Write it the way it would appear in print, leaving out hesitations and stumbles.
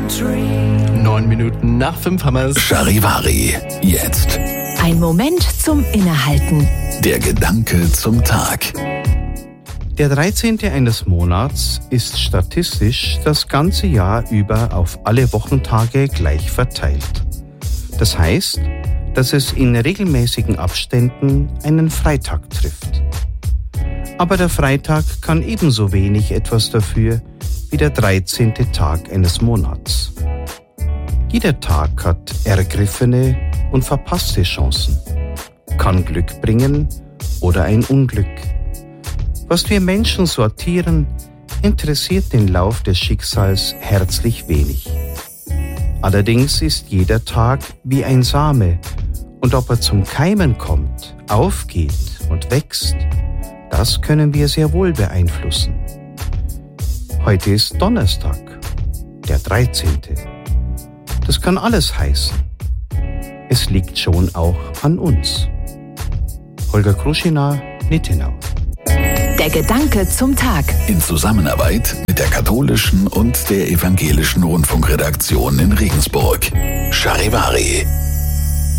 9 Minuten nach 5 haben wir es. Charivari, jetzt. Ein Moment zum Innehalten. Der Gedanke zum Tag. Der 13. eines Monats ist statistisch das ganze Jahr über auf alle Wochentage gleich verteilt. Das heißt, dass es in regelmäßigen Abständen einen Freitag trifft. Aber der Freitag kann ebenso wenig etwas dafür wie der 13. Tag eines Monats. Jeder Tag hat ergriffene und verpasste Chancen, kann Glück bringen oder ein Unglück. Was wir Menschen sortieren, interessiert den Lauf des Schicksals herzlich wenig. Allerdings ist jeder Tag wie ein Same, und ob er zum Keimen kommt, aufgeht und wächst, das können wir sehr wohl beeinflussen. Heute ist Donnerstag, der 13. Das kann alles heißen. Es liegt schon auch an uns. Holger Kruschina, Nittenau. Der Gedanke zum Tag. In Zusammenarbeit mit der katholischen und der evangelischen Rundfunkredaktion in Regensburg. Charivari.